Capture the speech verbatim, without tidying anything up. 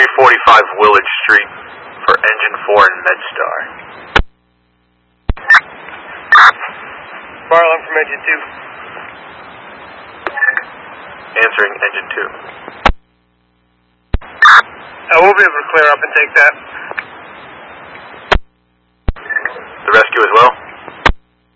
three forty-five Willard Street for Engine four and MedStar. Marlon from Engine two. Answering Engine two. I will be able to clear up and take that. The rescue as well?